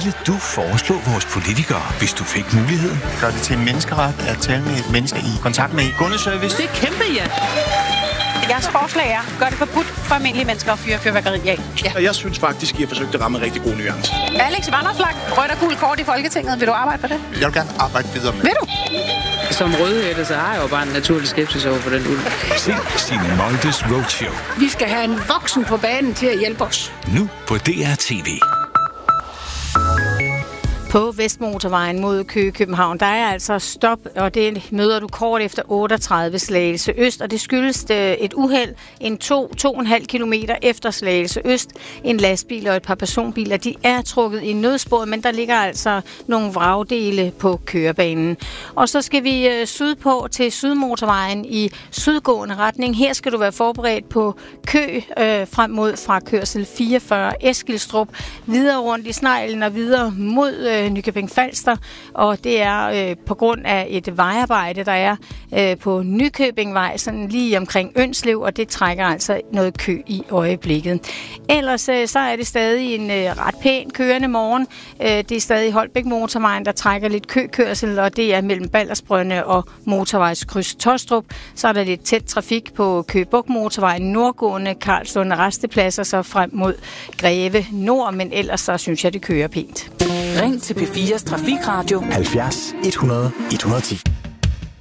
ville du foreslå vores politikere, hvis du fik muligheden? Gør det til en menneskeret at tale med et menneske i kontakt med kundeservice? Det er kæmpe, ja. Jeres forslag er, gør det forbudt for almindelige mennesker at fyre fyrværkeri af. Ja. Jeg synes faktisk, I har forsøgt at ramme en rigtig god nuance. Alex Vanopslagh, rødt og gult kort i Folketinget. Vil du arbejde for det? Jeg vil gerne arbejde videre med. Vil du? Som rødhætte, så har jeg jo bare en naturlig skepsis over for den ulv. Se Signe Moldes Roadshow. Vi skal have en voksen på banen til at hjælpe os. Nu på DR TV. På Vestmotorvejen mod Køge-København, der er altså stop, og det møder du kort efter 38 Slagelse Øst, og det skyldes et uheld, 2,5 kilometer efter Slagelse Øst. En lastbil og et par personbiler, de er trukket i nødsporet, men der ligger altså nogle vragdele på kørebanen. Og så skal vi sydpå til Sydmotorvejen i sydgående retning. Her skal du være forberedt på kø frem mod fra kørsel 44 Eskilstrup, videre rundt i Sneglen og videre mod Nykøbing Falster, og det er på grund af et vejarbejde, der er på Nykøbingvej, sådan lige omkring Ønslev, og det trækker altså noget kø i øjeblikket. Ellers så er det stadig en ret pæn kørende morgen. Det er stadig Holbæk Motorvejen, der trækker lidt køkørsel, og det er mellem Baldersbrønde og motorvejskryds Tostrup. Så er der lidt tæt trafik på Køge Bugt Motorvejen, nordgående Karlslunde Rastepladser, så frem mod Greve Nord, men ellers så synes jeg, det kører pænt. Ring til P4's Trafikradio 70 100 110.